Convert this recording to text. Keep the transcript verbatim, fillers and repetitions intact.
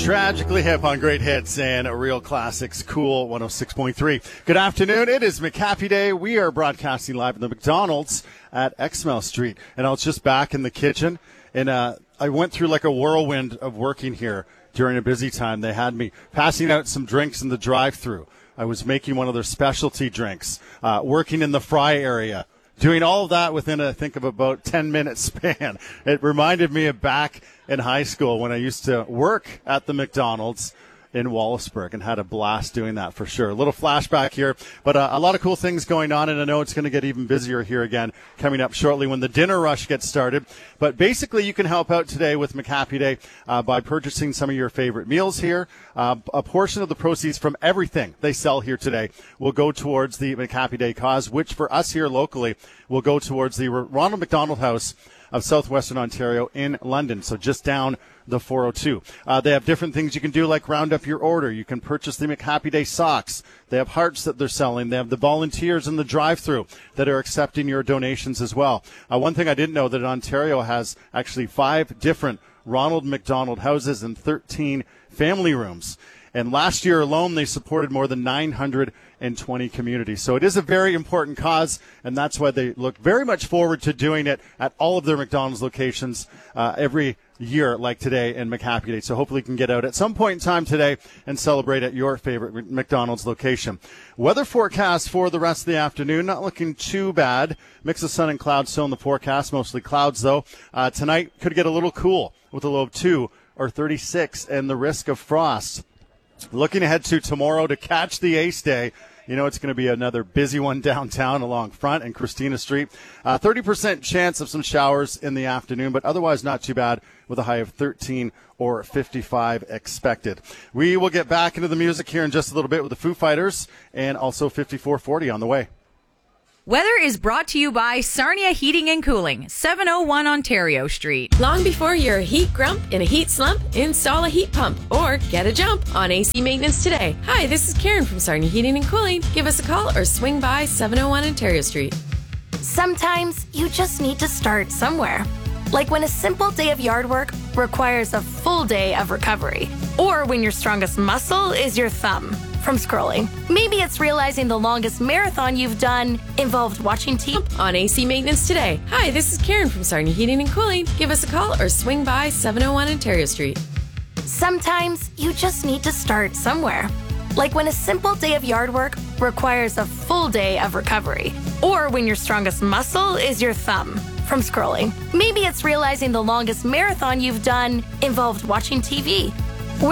Tragically hip on great hits and real classics. Cool one oh six point three. Good afternoon. It is McHappy Day. We are broadcasting live at the McDonald's at Exmouth Street. And I was just back in the kitchen, and uh, I went through like a whirlwind of working here during a busy time. They had me passing out some drinks in the drive-thru. I was making one of their specialty drinks, uh, working in the fry area, doing all of that within, I think, of about ten minute span. It reminded me of back in high school when I used to work at the McDonald's in Wallaceburg and had a blast doing that for sure. A little flashback here, but uh, a lot of cool things going on, and I know it's going to get even busier here again coming up shortly when the dinner rush gets started. But basically, you can help out today with McHappy Day uh, by purchasing some of your favorite meals here. Uh, a portion of the proceeds from everything they sell here today will go towards the McHappy Day cause, which for us here locally will go towards the Ronald McDonald House of Southwestern Ontario in London, so just down the four oh two. Uh, they have different things you can do, like round up your order. You can purchase the McHappy Day socks. They have hearts that they're selling. They have the volunteers in the drive-thru that are accepting your donations as well. Uh, one thing I didn't know, that Ontario has actually five different Ronald McDonald houses and thirteen family rooms. And last year alone, they supported more than nine hundred twenty communities. So it is a very important cause, and that's why they look very much forward to doing it at all of their McDonald's locations uh, every year like today in McHappy Day. So hopefully you can get out at some point in time today and celebrate at your favorite McDonald's location. Weather forecast for the rest of the afternoon, not looking too bad. Mix of sun and clouds still in the forecast, mostly clouds though. Uh, tonight could get a little cool with a low of two or thirty-six and the risk of frost. Looking ahead to tomorrow to catch the Ace Day. You know, it's going to be another busy one downtown along Front and Christina Street. Uh, thirty percent chance of some showers in the afternoon, but otherwise not too bad with a high of thirteen or fifty-five expected. We will get back into the music here in just a little bit with the Foo Fighters and also fifty-four forty on the way. Weather is brought to you by Sarnia Heating and Cooling, seven oh one Ontario Street. Long before you're a heat grump in a heat slump, install a heat pump or get a jump on A C maintenance today. Hi, this is Karen from Sarnia Heating and Cooling. Give us a call or swing by seven oh one Ontario Street. Sometimes you just need to start somewhere. Like when a simple day of yard work requires a full day of recovery. Or when your strongest muscle is your thumb from scrolling. Maybe it's realizing the longest marathon you've done involved watching T V on A C maintenance today. Hi, this is Karen from Sarnia Heating and Cooling. Give us a call or swing by seven oh one Ontario Street. Sometimes you just need to start somewhere. Like when a simple day of yard work requires a full day of recovery. Or when your strongest muscle is your thumb from scrolling. Maybe it's realizing the longest marathon you've done involved watching T V.